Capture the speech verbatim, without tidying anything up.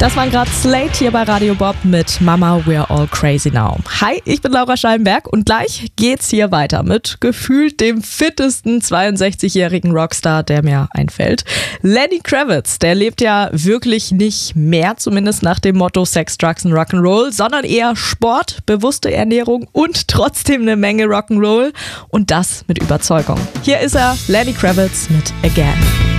Das war gerade Slate hier bei Radio Bob mit Mama, We're All Crazy Now. Hi, ich bin Laura Schallenberg und gleich geht's hier weiter mit gefühlt dem fittesten zweiundsechzigjährigen Rockstar, der mir einfällt. Lenny Kravitz, der lebt ja wirklich nicht mehr, zumindest nach dem Motto Sex, Drugs and Rock'n'Roll, sondern eher Sport, bewusste Ernährung und trotzdem eine Menge Rock'n'Roll und das mit Überzeugung. Hier ist er, Lenny Kravitz mit Again.